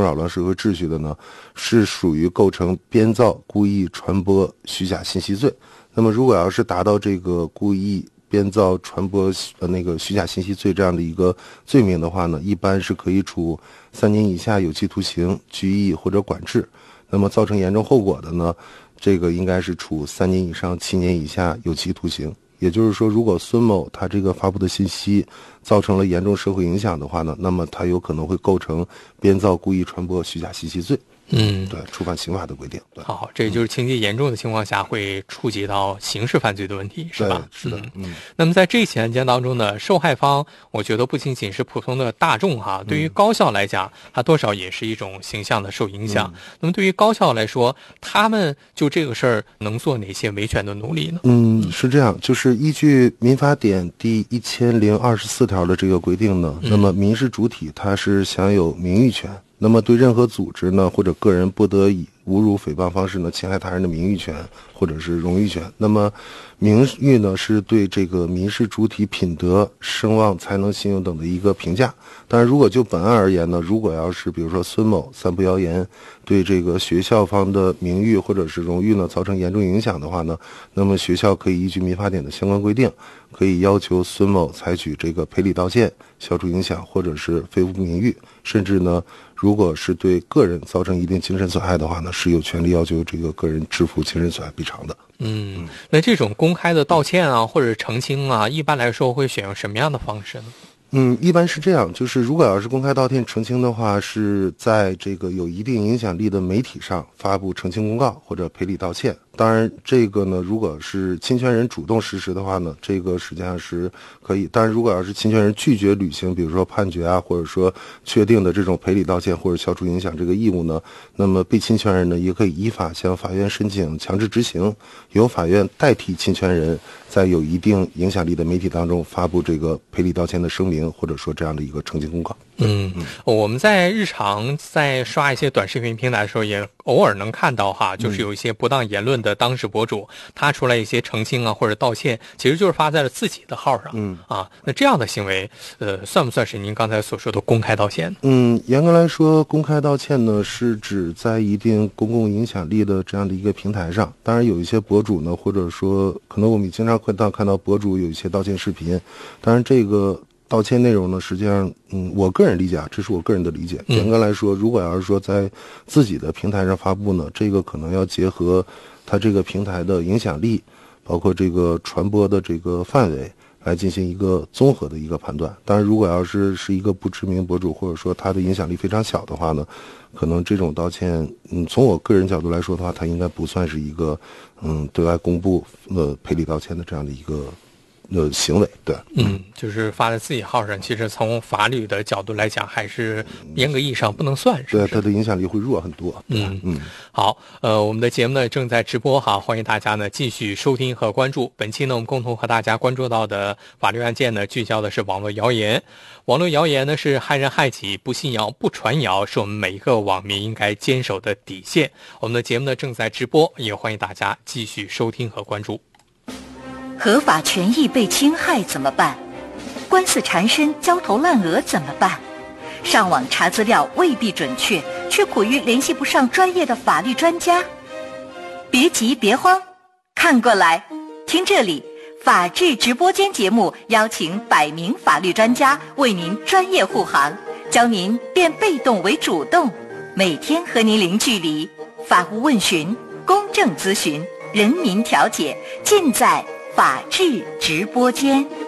扰乱社会秩序的呢，是属于构成编造、故意传播虚假信息罪。那么如果要是达到这个故意编造、传播虚假信息罪这样的一个罪名的话呢，一般是可以处3年以下有期徒刑、拘役或者管制。那么造成严重后果的呢，这个应该是处3年以上7年以下有期徒刑。也就是说，如果孙某他这个发布的信息造成了严重社会影响的话呢，那么他有可能会构成编造、故意传播虚假信息罪。对，触犯刑法的规定。对， 好，这就是情节严重的情况下会触及到刑事犯罪的问题，是吧？ 是的。 那么在这起案件当中呢，受害方我觉得不仅仅是普通的大众哈，对于高校来讲，它多少也是一种形象的受影响。那么对于高校来说，他们就这个事儿能做哪些维权的努力呢？ 是这样，就是依据民法典第1024条的这个规定呢，那么民事主体它是享有名誉权。那么对任何组织呢或者个人不得以侮辱、诽谤方式呢侵害他人的名誉权或者是荣誉权。那么名誉呢是对这个民事主体品德、声望、才能、信用等的一个评价。当然如果就本案而言呢，如果要是比如说孙某散布谣言对这个学校方的名誉或者是荣誉呢造成严重影响的话呢，那么学校可以依据民法典的相关规定，可以要求孙某采取这个赔礼道歉、消除影响或者是恢复名誉，甚至呢如果是对个人造成一定精神损害的话呢，是有权利要求这个个人支付精神损害赔偿的。 那这种公开的道歉啊或者澄清啊，一般来说会选用什么样的方式呢？ 一般是这样，就是如果要是公开道歉澄清的话，是在这个有一定影响力的媒体上发布澄清公告或者赔礼道歉。当然这个呢如果是侵权人主动实施的话呢，这个实际上是可以。但是如果要是侵权人拒绝履行比如说判决啊或者说确定的这种赔礼道歉或者消除影响这个义务呢，那么被侵权人呢也可以依法向法院申请强制执行，由法院代替侵权人在有一定影响力的媒体当中发布这个赔礼道歉的声明或者说这样的一个澄清公告。 我们在日常在刷一些短视频平台的时候也偶尔能看到哈，就是有一些不当言论的当事博主，他出来一些澄清啊或者道歉，其实就是发在了自己的号上。那这样的行为算不算是您刚才所说的公开道歉？ 严格来说公开道歉呢是指在一定公共影响力的这样的一个平台上，当然有一些博主呢或者说可能我们经常会看到博主有一些道歉视频，当然这个道歉内容呢实际上我个人理解这是我个人的理解，严格来说如果要是说在自己的平台上发布呢，这个可能要结合它这个平台的影响力，包括这个传播的这个范围来进行一个综合的一个判断。当然如果要是一个不知名博主或者说他的影响力非常小的话呢，可能这种道歉从我个人角度来说的话，它应该不算是一个对外公布赔礼道歉的这样的一个行为。对， 就是发在自己号上，其实从法律的角度来讲还是严格意义上不能算，是不是？ 对，它的影响力会弱很多。 好，我们的节目呢正在直播哈，欢迎大家呢继续收听和关注。本期呢我们共同和大家关注到的法律案件呢，聚焦的是网络谣言。网络谣言呢是害人害己，不信谣不传谣，是我们每一个网民应该坚守的底线。我们的节目呢正在直播，也欢迎大家继续收听和关注。 合法权益被侵害怎么办？官司缠身、焦头烂额怎么办？上网查资料未必准确，却苦于联系不上专业的法律专家。别急别慌，看过来，听这里，法治直播间节目邀请100名法律专家为您专业护航，教您变被动为主动，每天和您零距离，法务问询、公正咨询、人民调解，尽在法治直播间。